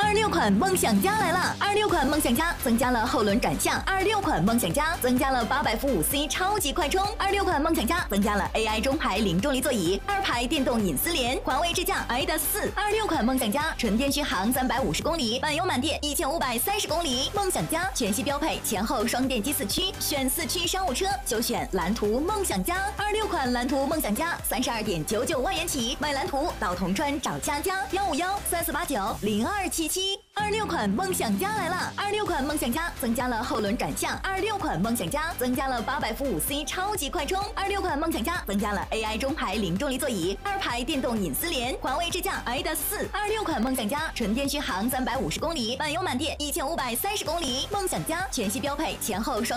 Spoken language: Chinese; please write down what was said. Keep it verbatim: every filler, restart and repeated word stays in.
二六款梦想家来了！二六款梦想家增加了后轮转向，二六款梦想家增加了八百伏五 C 超级快充，二六款梦想家增加了 A I 中排零重力座椅，二排电动隐私联，环卫智驾 I D A S 四。二六款梦想家纯电续航三百五十公里，满油满电一千五百三十公里。梦想家全系标配前后双电机四驱，选四驱商务车就选蓝图梦想家。二六款蓝图梦想家三十二点九九万元起，买蓝图到铜川找佳佳幺五幺三四八九零二七七。二六款梦想家来了！二六款梦想家增加了后轮转向，二六款梦想家增加了八百伏五 C 超级快充，二六款梦想家增加了 A I 中排零重力座椅，二排电动隐私联，环卫智驾 I D A S 四。二六款梦想家纯电续航三百五十公里，满油满电一千五百三十公里。梦想家全系标配前后双